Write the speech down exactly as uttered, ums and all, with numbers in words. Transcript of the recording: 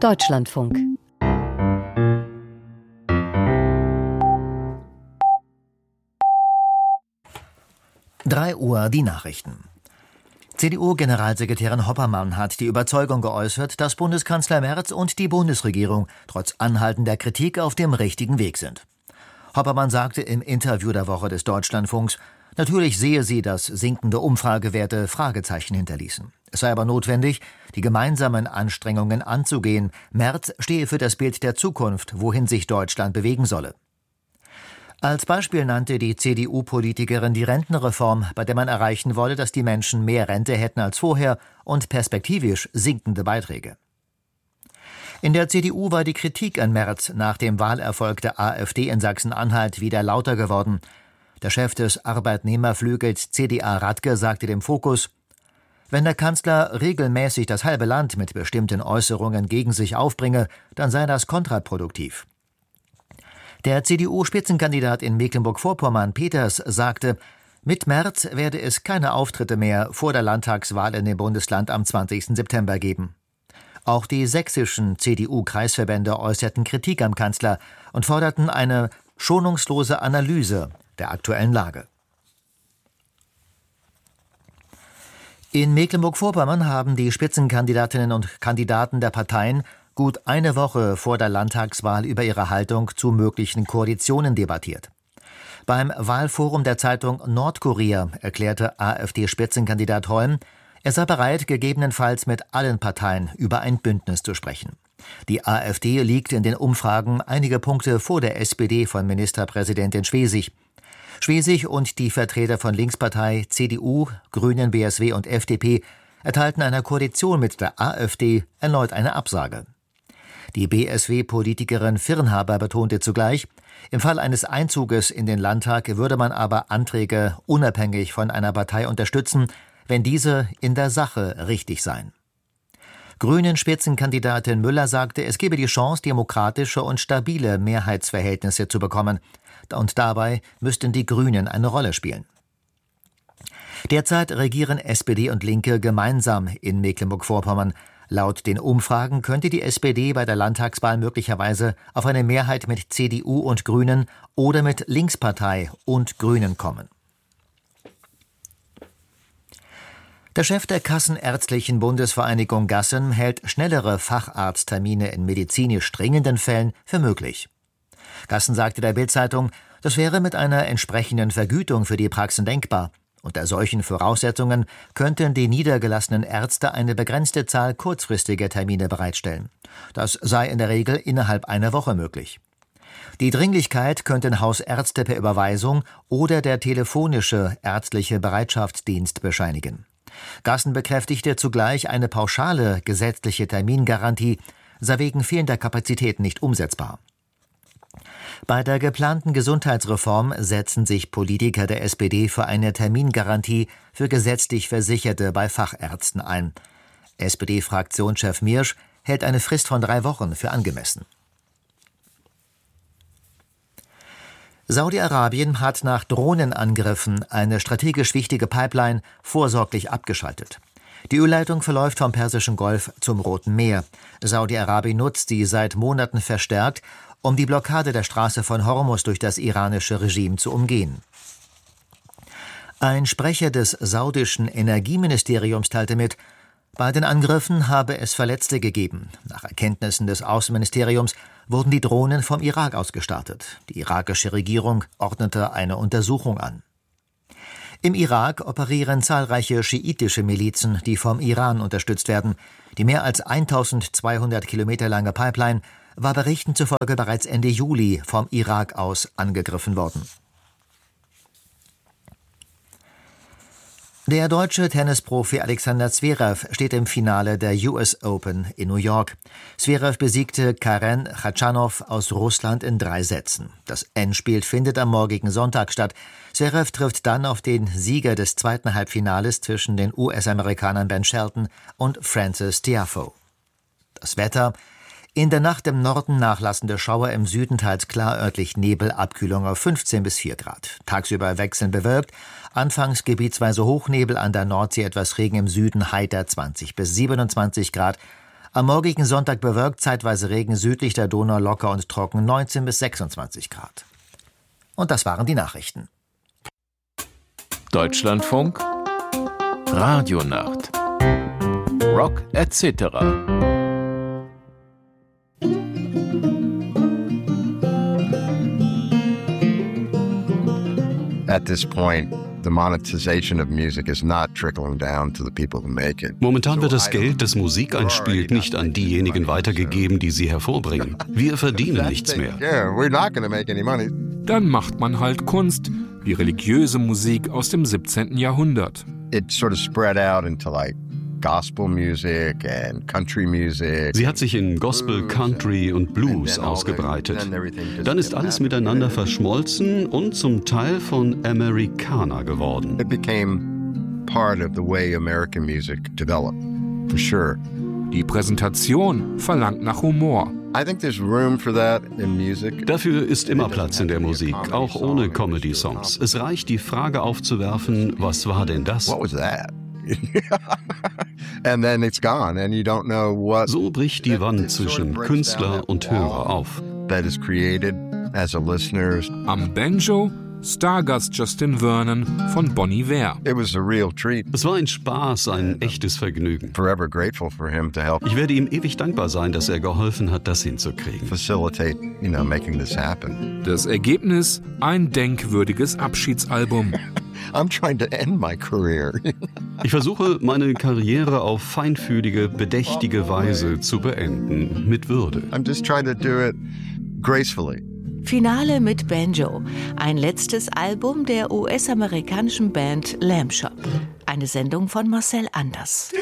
Deutschlandfunk. drei Uhr die Nachrichten. C D U-Generalsekretärin Hoppermann hat die Überzeugung geäußert, dass Bundeskanzler Merz und die Bundesregierung trotz anhaltender Kritik auf dem richtigen Weg sind. Hoppermann sagte im Interview der Woche des Deutschlandfunks, natürlich sehe sie, dass sinkende Umfragewerte Fragezeichen hinterließen. Es sei aber notwendig, die gemeinsamen Anstrengungen anzugehen. Merz stehe für das Bild der Zukunft, wohin sich Deutschland bewegen solle. Als Beispiel nannte die C D U-Politikerin die Rentenreform, bei der man erreichen wolle, dass die Menschen mehr Rente hätten als vorher und perspektivisch sinkende Beiträge. In der C D U war die Kritik an Merz nach dem Wahlerfolg der AfD in Sachsen-Anhalt wieder lauter geworden. Der Chef des Arbeitnehmerflügels C D A Radke sagte dem Fokus: Wenn der Kanzler regelmäßig das halbe Land mit bestimmten Äußerungen gegen sich aufbringe, dann sei das kontraproduktiv. Der C D U-Spitzenkandidat in Mecklenburg-Vorpommern, Peters, sagte, mit Merz werde es keine Auftritte mehr vor der Landtagswahl in dem Bundesland am zwanzigsten September geben. Auch die sächsischen C D U-Kreisverbände äußerten Kritik am Kanzler und forderten eine schonungslose Analyse der aktuellen Lage. In Mecklenburg-Vorpommern haben die Spitzenkandidatinnen und Kandidaten der Parteien gut eine Woche vor der Landtagswahl über ihre Haltung zu möglichen Koalitionen debattiert. Beim Wahlforum der Zeitung Nordkurier erklärte AfD-Spitzenkandidat Holm, er sei bereit, gegebenenfalls mit allen Parteien über ein Bündnis zu sprechen. Die AfD liegt in den Umfragen einige Punkte vor der S P D von Ministerpräsidentin Schwesig. Schwesig und die Vertreter von Linkspartei, C D U, Grünen, B S W und F D P erteilten einer Koalition mit der AfD erneut eine Absage. Die B S W-Politikerin Firnhaber betonte zugleich, im Fall eines Einzuges in den Landtag würde man aber Anträge unabhängig von einer Partei unterstützen, wenn diese in der Sache richtig seien. Grünen-Spitzenkandidatin Müller sagte, es gebe die Chance, demokratische und stabile Mehrheitsverhältnisse zu bekommen. Und dabei müssten die Grünen eine Rolle spielen. Derzeit regieren S P D und Linke gemeinsam in Mecklenburg-Vorpommern. Laut den Umfragen könnte die S P D bei der Landtagswahl möglicherweise auf eine Mehrheit mit C D U und Grünen oder mit Linkspartei und Grünen kommen. Der Chef der Kassenärztlichen Bundesvereinigung Gassen hält schnellere Facharzttermine in medizinisch dringenden Fällen für möglich. Gassen sagte der Bild-Zeitung, das wäre mit einer entsprechenden Vergütung für die Praxen denkbar. Unter solchen Voraussetzungen könnten die niedergelassenen Ärzte eine begrenzte Zahl kurzfristiger Termine bereitstellen. Das sei in der Regel innerhalb einer Woche möglich. Die Dringlichkeit könnten Hausärzte per Überweisung oder der telefonische ärztliche Bereitschaftsdienst bescheinigen. Gassen bekräftigte zugleich, eine pauschale gesetzliche Termingarantie sei wegen fehlender Kapazitäten nicht umsetzbar. Bei der geplanten Gesundheitsreform setzen sich Politiker der S P D für eine Termingarantie für gesetzlich Versicherte bei Fachärzten ein. S P D-Fraktionschef Miersch hält eine Frist von drei Wochen für angemessen. Saudi-Arabien hat nach Drohnenangriffen eine strategisch wichtige Pipeline vorsorglich abgeschaltet. Die Ölleitung verläuft vom Persischen Golf zum Roten Meer. Saudi-Arabien nutzt sie seit Monaten verstärkt, um die Blockade der Straße von Hormuz durch das iranische Regime zu umgehen. Ein Sprecher des saudischen Energieministeriums teilte mit, bei den Angriffen habe es Verletzte gegeben. Nach Erkenntnissen des Außenministeriums wurden die Drohnen vom Irak aus gestartet. Die irakische Regierung ordnete eine Untersuchung an. Im Irak operieren zahlreiche schiitische Milizen, die vom Iran unterstützt werden. Die mehr als eintausendzweihundert Kilometer lange Pipeline war Berichten zufolge bereits Ende Juli vom Irak aus angegriffen worden. Der deutsche Tennisprofi Alexander Zverev steht im Finale der U S Open in New York. Zverev besiegte Karen Khachanov aus Russland in drei Sätzen. Das Endspiel findet am morgigen Sonntag statt. Zverev trifft dann auf den Sieger des zweiten Halbfinales zwischen den U S-Amerikanern Ben Shelton und Frances Tiafoe. Das Wetter: In der Nacht im Norden nachlassende Schauer, im Süden teils klar, örtlich Nebel, Abkühlung auf fünfzehn bis vier Grad. Tagsüber wechselnd bewölkt, anfangs gebietsweise Hochnebel, an der Nordsee etwas Regen, im Süden heiter zwanzig bis siebenundzwanzig Grad. Am morgigen Sonntag bewölkt, zeitweise Regen, südlich der Donau locker und trocken, neunzehn bis sechsundzwanzig Grad. Und das waren die Nachrichten. Deutschlandfunk Radionacht Rock et cetera. At this point, the monetization of music is not trickling down to the people who make it. Momentan wird das Geld, das Musik einspielt, nicht an diejenigen weitergegeben, die sie hervorbringen. Wir verdienen nichts mehr. Yeah, we're not going to make any money. Dann macht man halt Kunst, wie religiöse Musik aus dem siebzehnten Jahrhundert. It sort of spread out into like gospel music and country music. Sie hat sich in Gospel, Country und Blues ausgebreitet. Dann ist alles miteinander verschmolzen und zum Teil von Americana geworden. It became part of the way American music developed, for sure. Die Präsentation verlangt nach Humor. I think there's room for that in music. Dafür ist immer Platz in der Musik, auch ohne Comedy-Songs. Es reicht, die Frage aufzuwerfen, was war denn das? What was that? And then it's gone and you don't know what. So bricht die Wand zwischen Künstler und Hörer auf. That is created as a listener. Am Banjo Stargast Justin Vernon von Bon Iver. It was a real treat. Es war ein Spaß, ein echtes Vergnügen. Forever grateful for him to help. Ich werde ihm ewig dankbar sein, dass er geholfen hat, das hinzukriegen. Facilitate, you know, making this happen. Das Ergebnis: ein denkwürdiges Abschiedsalbum. I'm trying to end my career. Ich versuche, meine Karriere auf feinfühlige, bedächtige Weise zu beenden, mit Würde. I'm just trying to do it gracefully. Finale mit Banjo, ein letztes Album der U S-amerikanischen Band Lamb Shop. Eine Sendung von Marcel Anders.